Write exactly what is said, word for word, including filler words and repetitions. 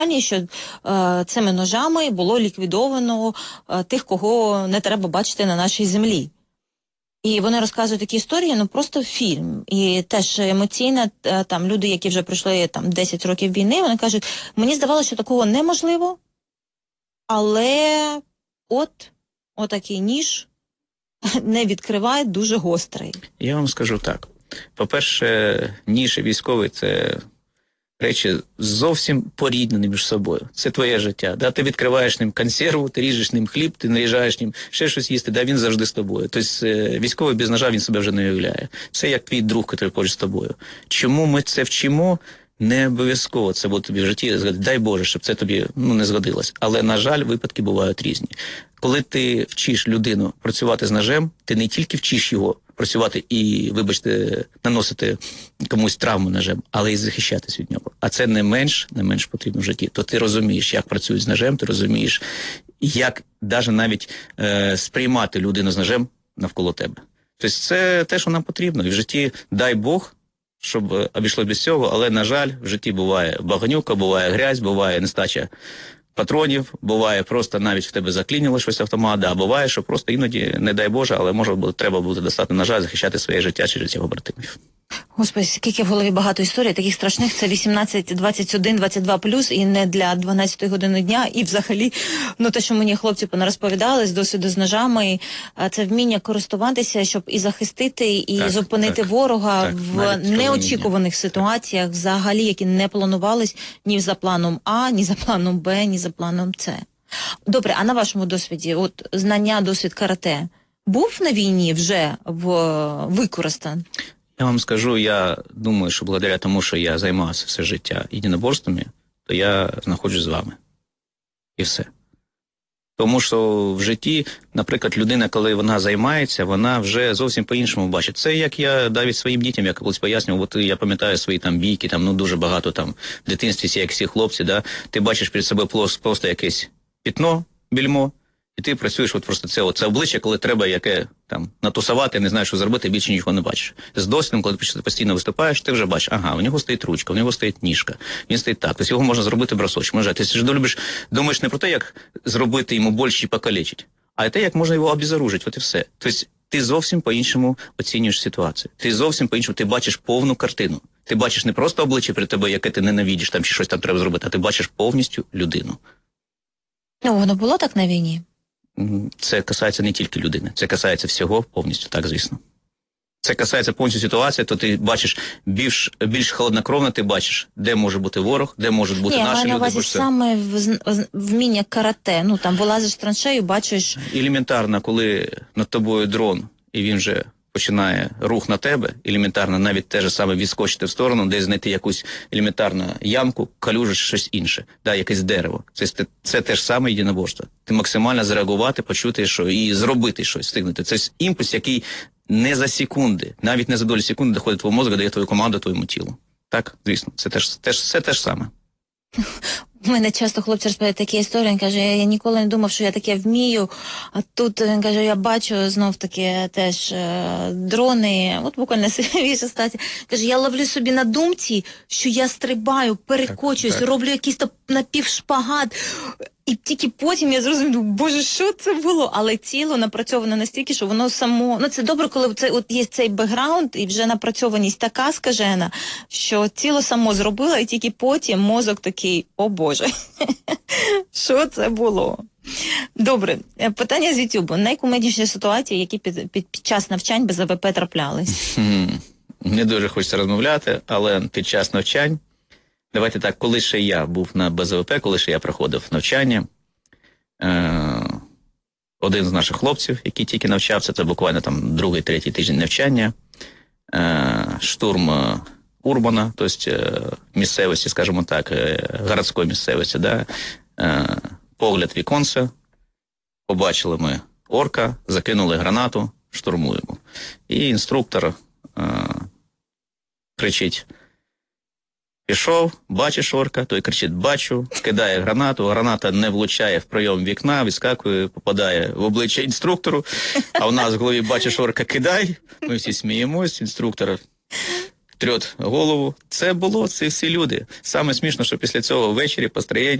що е, цими ножами було ліквідовано е, тих, кого не треба бачити на нашій землі. І вони розказують такі історії, ну просто фільм. І теж емоційно, там люди, які вже пройшли там десять років війни, вони кажуть, мені здавалося, що такого неможливо, але от, отакий ніж не відкриває, дуже гострий. Я вам скажу так. По-перше, ніж і військовий – це речі зовсім поріднені між собою. Це твоє життя. Да? Ти відкриваєш ним консерву, ти ріжеш ним хліб, ти наріжаєш ним ще щось їсти, да? Він завжди з тобою. Тобто військовий без ножа він себе вже не уявляє. Це як твій друг, який поруч з тобою. Чому ми це вчимо? Не обов'язково це буде тобі в житті. Дай Боже, щоб це тобі ну, не згодилось. Але, на жаль, випадки бувають різні. Коли ти вчиш людину працювати з ножем, ти не тільки вчиш його працювати і, вибачте, наносити комусь травму ножем, але й захищатись від нього. А це не менш, не менш потрібно в житті. То ти розумієш, як працюють з ножем, ти розумієш, як даже навіть е, сприймати людину з ножем навколо тебе. Тобто це те, що нам потрібно. І в житті, дай Бог, щоб обійшло без цього, але, на жаль, в житті буває багнюка, буває грязь, буває нестача патронів, буває просто навіть в тебе заклініло щось автомат, а буває, що просто іноді, не дай Боже, але може буде, треба буде достати ножа, захищати своє життя через його братимів. Господи, скільки в голові багато історій, таких страшних, це вісімнадцять, двадцять один, двадцять два плюс, і не для дванадцятої години дня, і взагалі, ну те, що мені хлопці понарозповідали з досвіду з ножами, це вміння користуватися, щоб і захистити, і так, зупинити так, ворога так, в неочікуваних ситуаціях, взагалі, які не планувались ні за планом А, ні за планом Б, ні за планом С. Добре, а на вашому досвіді, от знання, досвід карате, був на війні вже в використаний? Я вам скажу, я думаю, що благодаря тому, що я займався все життя єдиноборствами, то я знаходжусь з вами. І все. Тому що в житті, наприклад, людина, коли вона займається, вона вже зовсім по-іншому бачить. Це як я навіть своїм дітям, як колись пояснював, от я пам'ятаю свої там бійки, там, ну, дуже багато там в дитинстві, як всі хлопці, да, ти бачиш перед собою просто якесь пітно, більмо, і ти працюєш от просто це, це обличчя, коли треба яке там натусувати, не знаєш, що зробити, більше нічого не бачиш. З досвідом, коли ти постійно виступаєш, ти вже бачиш, ага, у нього стоїть ручка, у нього стоїть ніжка, він стоїть так, тобто його можна зробити бросочок. Може, ти ж любиш, думаєш не про те, як зробити йому більше і покалечити, а те, як можна його обезоружити, от і все. Тобто ти зовсім по-іншому оцінюєш ситуацію. Ти зовсім по-іншому, ти бачиш повну картину. Ти бачиш не просто обличчя перед тобою, яке ти ненавидиш, там чи щось там треба зробити, а ти бачиш повністю людину. Ну, воно було так на війні? Це касається не тільки людини, це касається всього повністю, так, звісно. Це касається повністю ситуації, то ти бачиш більш, більш холоднокровно, ти бачиш, де може бути ворог, де можуть бути Ні, наші люди. Ні, на увазі саме вміння карате, ну там вилазиш в траншею, бачиш... Елементарно, коли над тобою дрон, і він вже починає рух на тебе, елементарно навіть те ж саме відскочити в сторону, десь знайти якусь елементарну ямку, калюжу, щось інше, да, якесь дерево. Це, це те ж саме єдиноборство. Ти максимально зреагувати, почути, що і зробити щось, встигнути. Це імпульс, який не за секунди, навіть не за долю секунди доходить до твого мозку, дає твою команду твоєму тілу. Так, звісно, це теж, теж, все те ж саме. У мене часто хлопці розповідають такі історії, він каже, я, я ніколи не думав, що я таке вмію, а тут, він каже, я бачу знов-таки теж е, дрони, от буквально свіжа стація, каже, я ловлю собі на думці, що я стрибаю, перекочуюсь, так, так. роблю якийсь там напівшпагат, і тільки потім я зрозумів, боже, що це було? Але тіло напрацьовано настільки, що воно само... Ну, це добре, коли це, от є цей бекграунд, і вже напрацьованість така скажена, що тіло само зробило, і тільки потім мозок такий, о боже, що це було? Добре, питання з Ютубу. Найкумедніші ситуації, які під, під, під час навчань без АВП траплялись? Не дуже хочеться розмовляти, але під час навчань, давайте так, коли ще я був на БЗВП, коли ще я проходив навчання, е- один з наших хлопців, який тільки навчався, це буквально там другий, третій тиждень навчання, е- штурм Урбана, тобто е- місцевості, скажімо так, е- городської місцевості, да? е- погляд віконця, побачили ми орка, закинули гранату, штурмуємо. І інструктор е- кричить: пішов, бачиш орка, той кричить, бачу, кидає гранату, граната не влучає в пройом вікна, вискакує, попадає в обличчя інструктору, а у нас в голові бачиш орка, кидай, ми всі сміємось, інструктор трьот голову. Це було, це всі люди. Саме смішно, що після цього ввечері построєння